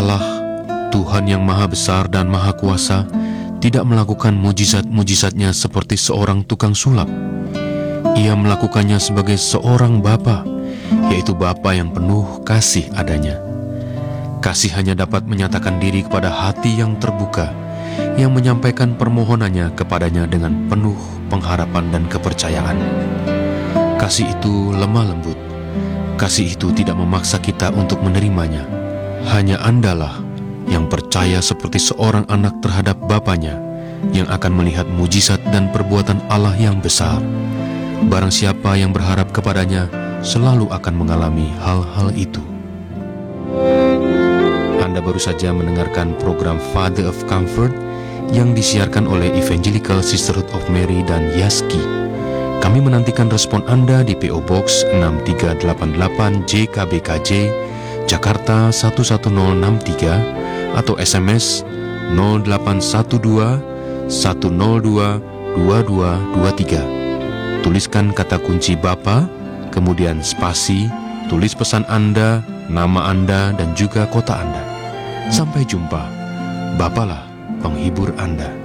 Allah, Tuhan yang Maha Besar dan Maha Kuasa, tidak melakukan mujizat-mujizatnya seperti seorang tukang sulap. Ia melakukannya sebagai seorang Bapa, yaitu Bapa yang penuh kasih adanya. Kasih hanya dapat menyatakan diri kepada hati yang terbuka, yang menyampaikan permohonannya kepadanya dengan penuh pengharapan dan kepercayaan. Kasih itu lemah lembut. Kasih itu tidak memaksa kita untuk menerimanya. Hanya Andalah yang percaya seperti seorang anak terhadap Bapanya, yang akan melihat mujizat dan perbuatan Allah yang besar. Barang siapa yang berharap kepadanya selalu akan mengalami hal-hal itu. Anda baru saja mendengarkan program Father of Comfort yang disiarkan oleh Evangelical Sisterhood of Mary dan Yaski. Kami menantikan respon Anda di PO Box 6388 JKBKJ, Jakarta 11063, atau SMS 0812 102 2223. Tuliskan kata kunci Bapa, kemudian spasi, tulis pesan Anda, nama Anda, dan juga kota Anda. Sampai jumpa. Bapalah penghibur Anda.